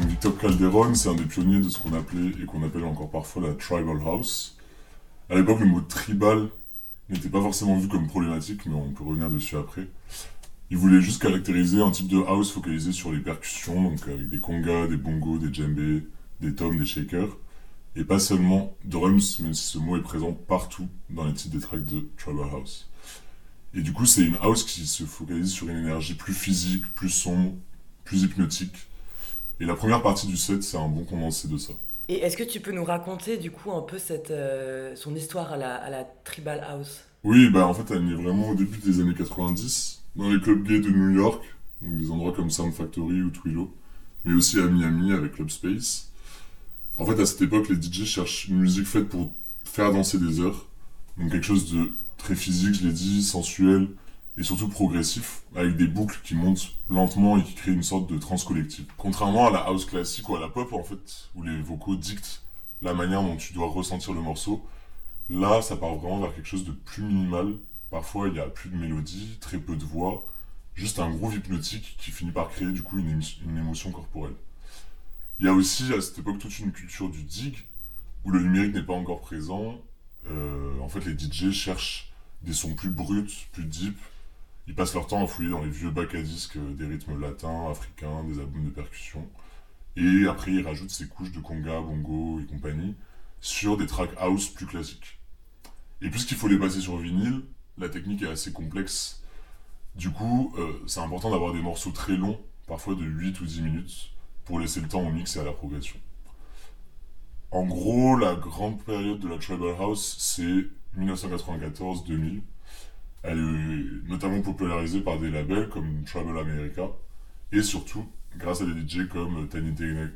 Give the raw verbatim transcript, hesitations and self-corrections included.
Donc, Victor Calderon, c'est un des pionniers de ce qu'on appelait et qu'on appelle encore parfois la tribal house. À l'époque, le mot tribal n'était pas forcément vu comme problématique, mais on peut revenir dessus après. Il voulait juste caractériser un type de house focalisé sur les percussions, donc avec des congas, des bongos, des djembés, des toms, des shakers, et pas seulement drums, même si ce mot est présent partout dans les titres des tracks de tribal house. Et du coup, c'est une house qui se focalise sur une énergie plus physique, plus sombre, plus hypnotique. Et la première partie du set, c'est un bon condensé de ça. Et est-ce que tu peux nous raconter du coup un peu cette, euh, son histoire à la, à la Tribal House? Oui, bah en fait, elle est vraiment au début des années quatre-vingt-dix, dans les clubs gays de New York, donc des endroits comme Sound Factory ou Twillo, mais aussi à Miami avec Club Space. En fait, à cette époque, les D J cherchent une musique faite pour faire danser des heures, donc quelque chose de très physique, je l'ai dit, sensuel, et surtout progressif, avec des boucles qui montent lentement et qui créent une sorte de trance collective. Contrairement à la house classique ou à la pop, en fait, où les vocaux dictent la manière dont tu dois ressentir le morceau, là, ça part vraiment vers quelque chose de plus minimal. Parfois, il y a plus de mélodie, très peu de voix, juste un groove hypnotique qui finit par créer du coup une, émi- une émotion corporelle. Il y a aussi à cette époque toute une culture du dig, où le numérique n'est pas encore présent. Euh, en fait, les D J cherchent des sons plus bruts, plus deep. Ils passent leur temps à fouiller dans les vieux bacs à disques euh, des rythmes latins, africains, des albums de percussion. Et après, ils rajoutent ces couches de conga, bongo et compagnie sur des tracks house plus classiques. Et puisqu'il faut les passer sur vinyle, la technique est assez complexe. Du coup, euh, c'est important d'avoir des morceaux très longs, parfois de huit ou dix minutes, pour laisser le temps au mix et à la progression. En gros, la grande période de la Tribal House, c'est dix-neuf cent quatre-vingt-quatorze deux mille. Elle est notamment popularisée par des labels comme Tribal America, et surtout grâce à des D J comme Tiny